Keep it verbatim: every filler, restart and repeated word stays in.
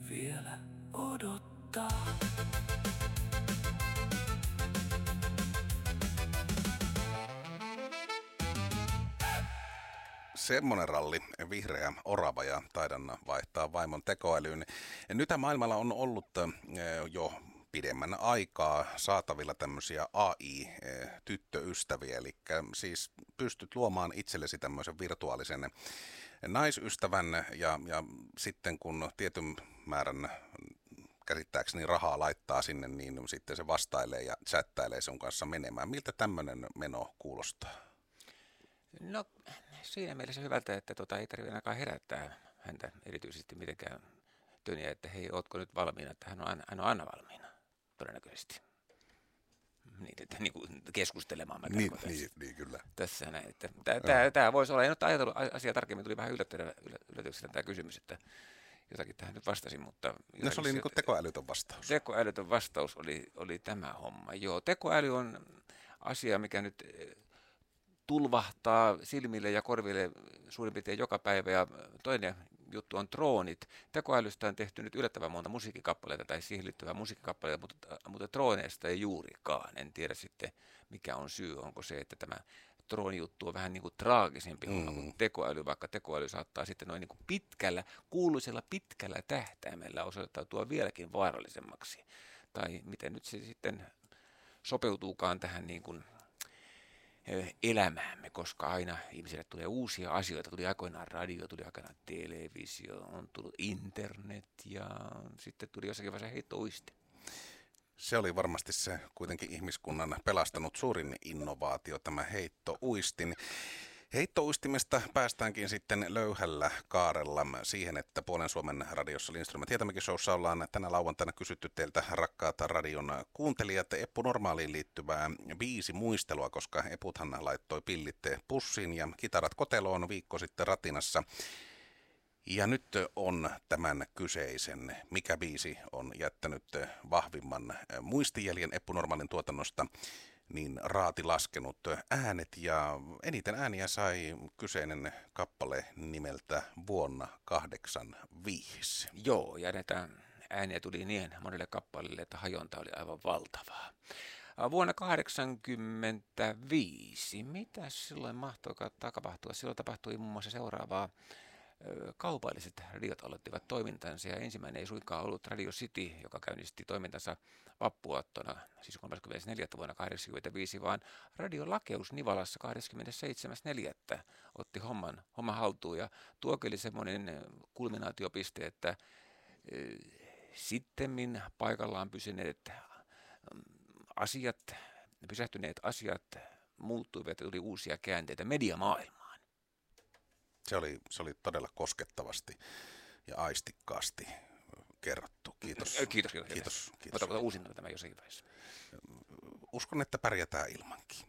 vielä odottaa. Semmoinen ralli, vihreä orava ja taidan vaihtaa vaimon tekoälyyn. Nyt maailmalla on ollut jo pidemmän aikaa saatavilla tämmöisiä A I-tyttöystäviä, eli siis pystyt luomaan itsellesi tämmöisen virtuaalisen naisystävän ja, ja sitten kun tietyn määrän käsittääkseni rahaa laittaa sinne, niin sitten se vastailee ja chattailee sun kanssa menemään. Miltä tämmöinen meno kuulostaa? No siinä mielessä hyvältä, että tota, ei tarvitse ainakaan herättää häntä erityisesti mitenkään töniä, että hei, ootko nyt valmiina, että hän on aina, hän on aina valmiina, todennäköisesti. Niin, että niin kuin keskustelemaan. Mä Niin, tässä, niin, niin, kyllä. Tässä näin, että tämä, tämä voisi olla, en ole ajatellut asiaa tarkemmin, tuli vähän yllätyksenä tämä kysymys, että jotakin tähän nyt vastasin, mutta... No se oli niin kuin tekoälytön vastaus. Tekoälytön vastaus oli, oli tämä homma. Joo, tekoäly on asia, mikä nyt tulvahtaa silmille ja korville suurin piirtein joka päivä, ja toinen juttu on droonit. Tekoälystä on tehty nyt yllättävän monta musiikkikappaleita tai siihen liittyvää musiikkikappaleita, mutta, mutta drooneista ei juurikaan. En tiedä sitten, mikä on syy. Onko se, että tämä droonijuttu on vähän niin kuin traagisempi mm. kuin tekoäly, vaikka tekoäly saattaa sitten noin niin kuin pitkällä, kuuluisella pitkällä tähtäimellä osoittautua vieläkin vaarallisemmaksi. Tai miten nyt se sitten sopeutuukaan tähän niin kuin elämäämme, koska aina ihmisille tulee uusia asioita. Tuli aikoinaan radio, tuli aikoinaan televisio, on tullut internet ja sitten tuli jossakin vaiheessa heittouisti. Se oli varmasti se kuitenkin ihmiskunnan pelastanut suurin innovaatio, tämä heittouistin. Heittouistimesta päästäänkin sitten löyhällä kaarella siihen, että Puolen Suomen radiossa Lindström ja Tietämäki-showssa ollaan tänä lauantaina kysytty teiltä, rakkaat radion kuuntelijat, Eppu Normaaliin liittyvää biisi muistelua, koska Eputhan laittoi pillit pussiin ja kitarat koteloon viikko sitten ratinassa. Ja nyt on tämän kyseisen, mikä biisi on jättänyt vahvimman muistijäljen Eppu Normaalin tuotannosta, niin raati laskenut äänet, ja eniten ääniä sai kyseinen kappale nimeltä Vuonna kahdeksankymmentäviisi. Joo, ja näitä ääniä tuli niin monelle kappaleelle, että hajonta oli aivan valtavaa. Vuonna kahdeksankymmentäviisi, mitä silloin mahtoi tapahtua? Silloin tapahtui muun muassa seuraavaa. Kaupalliset radiot aloittivat toimintansa, ja ensimmäinen ei suinkaan ollut Radio City, joka käynnisti toimintansa vappuaattona, siis kolmaskymmenesneljäs vuonna kahdeksankymmentäviisi, vaan Radio Lakeus Nivalassa kahdeskymmenesseitsemäs neljättä otti homman, homman haltuun, ja tuo oli semmoinen kulminaatiopiste, että sittemmin paikallaan pysyneet asiat, pysähtyneet asiat muuttuivat ja tuli uusia käänteitä mediamaailmaan. Se oli, se oli todella koskettavasti ja aistikkaasti kerrottu. Kiitos. Kiitos, kiitos. kiitos, kiitos. Ota, ota uusinta tämä jossakin vaiheessa. Uskon, että pärjätään ilmankin.